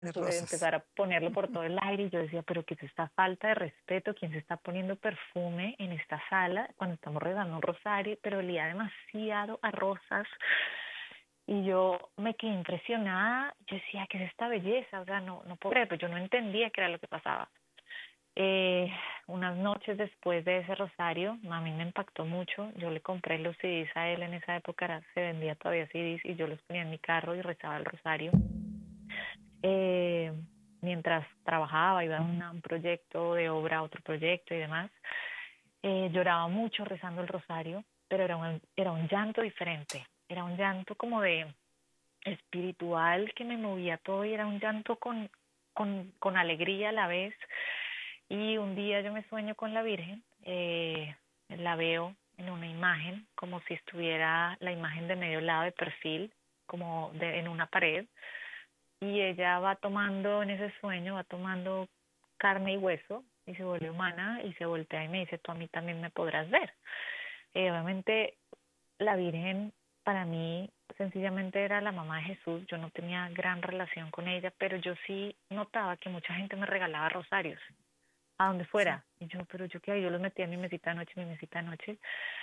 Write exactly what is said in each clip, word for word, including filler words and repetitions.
De pu- rosas. empezar a ponerlo por todo el aire y yo decía, pero ¿qué es esta falta de respeto? ¿Quién se está poniendo perfume en esta sala cuando estamos rezando un rosario? Pero olía demasiado a rosas y yo me quedé impresionada. Yo decía, ¿qué es esta belleza? O sea, no, no puedo creer, pero yo no entendía qué era lo que pasaba. Eh, Unas noches después de ese rosario, a mí me impactó mucho. Yo le compré los C Ds a él en esa época, era- se vendía todavía C Ds y yo los ponía en mi carro y rezaba el rosario. Eh, Mientras trabajaba, iba a una- un proyecto de obra, a otro proyecto y demás, eh, lloraba mucho rezando el rosario, pero era un, era un llanto diferente. Era un llanto como de espiritual que me movía todo y era un llanto con, con, con alegría a la vez. Y un día yo me sueño con la Virgen, eh, la veo en una imagen, como si estuviera la imagen de medio lado de perfil, como de, en una pared, y ella va tomando en ese sueño, va tomando carne y hueso y se vuelve humana y se voltea y me dice, tú a mí también me podrás ver. Eh, obviamente la Virgen para mí sencillamente era la mamá de Jesús, yo no tenía gran relación con ella, pero yo sí notaba que mucha gente me regalaba rosarios a donde Sí. fuera. Y yo, pero yo qué hago, yo los metía en mi mesita de noche, mi mesita de noche,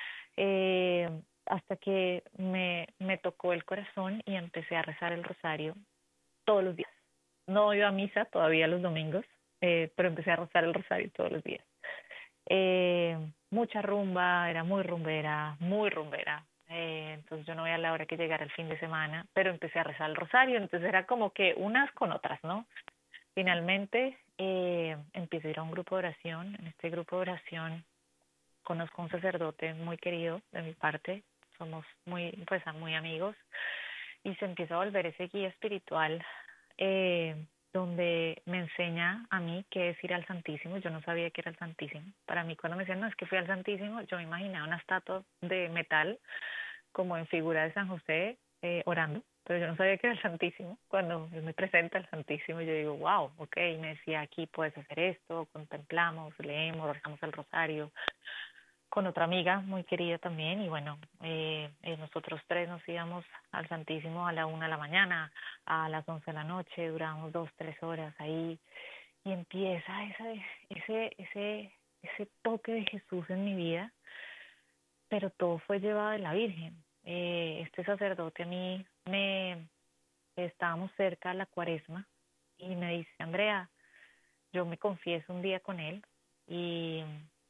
eh, hasta que me, me tocó el corazón y empecé a rezar el rosario todos los días. No iba a misa todavía los domingos, eh, pero empecé a rezar el rosario todos los días. Eh, Mucha rumba, era muy rumbera, muy rumbera. Eh, entonces yo no veía la hora que llegara el fin de semana, pero empecé a rezar el rosario, entonces era como que unas con otras, ¿no? Finalmente eh, empecé a ir a un grupo de oración. En este grupo de oración conozco a un sacerdote muy querido de mi parte, somos muy, pues, muy amigos, y se empieza a volver ese guía espiritual eh, donde me enseña a mí qué es ir al Santísimo. Yo no sabía que era el Santísimo. Para mí cuando me decían, no, es que fui al Santísimo, yo me imaginaba una estatua de metal como en figura de San José eh, orando, pero yo no sabía que era el Santísimo. Cuando él me presenta el Santísimo, yo digo, wow, ok, y me decía, aquí puedes hacer esto, contemplamos, leemos, rezamos el rosario, con otra amiga muy querida también, y bueno, eh, eh, nosotros tres nos íbamos al Santísimo a la una de la mañana, a las once de la noche, duramos dos, tres horas ahí, y empieza esa, ese, ese, ese toque de Jesús en mi vida, pero todo fue llevado de la Virgen. Eh, este sacerdote a mí me estábamos cerca de la cuaresma y me dice, Andrea, yo me confieso un día con él y,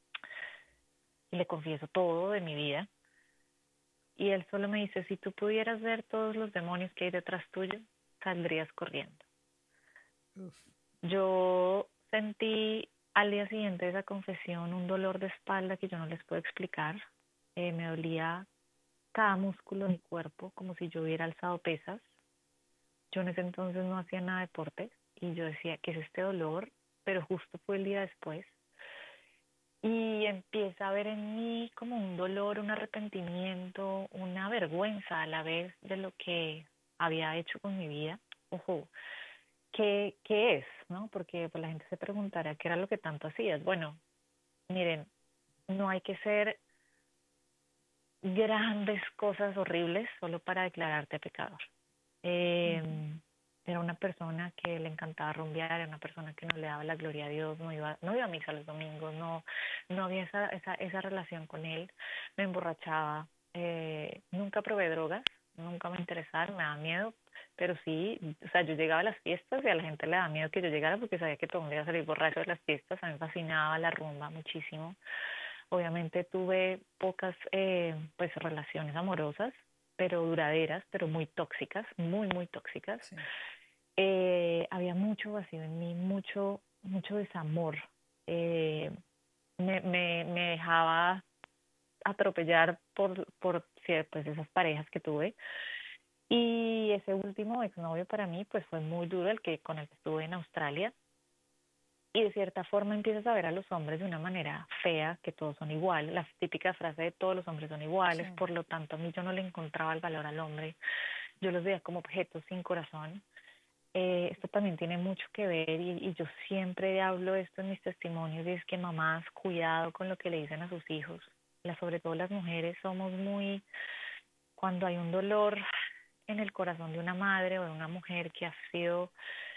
y le confieso todo de mi vida. Y él solo me dice, si tú pudieras ver todos los demonios que hay detrás tuyo, saldrías corriendo. Uf. Yo sentí al día siguiente de esa confesión un dolor de espalda que yo no les puedo explicar. Eh, me dolía cada músculo de mi cuerpo como si yo hubiera alzado pesas. Yo en ese entonces no hacía nada de deporte y yo decía, ¿qué es este dolor? Pero justo fue el día después. Y empieza a ver en mí como un dolor, un arrepentimiento, una vergüenza a la vez de lo que había hecho con mi vida. Ojo, ¿qué, qué es? ¿No? Porque pues, la gente se preguntará qué era lo que tanto hacías. Bueno, miren, no hay que ser grandes cosas horribles solo para declararte pecador. Eh, Ujú. Era una persona que le encantaba rumbear, era una persona que no le daba la gloria a Dios, no iba, no iba a misa los domingos, no, no había esa, esa, esa relación con él, me emborrachaba, eh, nunca probé drogas, nunca me interesaron, me daba miedo, pero sí, o sea, yo llegaba a las fiestas y a la gente le daba miedo que yo llegara porque sabía que todo el mundo iba a salir borracho de las fiestas, a mí me fascinaba la rumba muchísimo. Obviamente tuve pocas eh, pues relaciones amorosas, pero duraderas, pero muy tóxicas, muy, muy tóxicas. Sí. Eh, había mucho vacío en mí, mucho, mucho desamor. Eh, me, me, me dejaba atropellar por, por pues, esas parejas que tuve. Y ese último exnovio para mí pues fue muy duro, el que con el que estuve en Australia. Y de cierta forma empiezas a ver a los hombres de una manera fea, que todos son iguales, la típica frase de todos los hombres son Sí. iguales, por lo tanto a mí yo no le encontraba el valor al hombre, yo los veía como objetos sin corazón. Eh, esto también tiene mucho que ver y, y yo siempre hablo esto en mis testimonios y es que mamás, cuidado con lo que le dicen a sus hijos, la, sobre todo las mujeres somos muy, cuando hay un dolor en el corazón de una madre o de una mujer que ha sido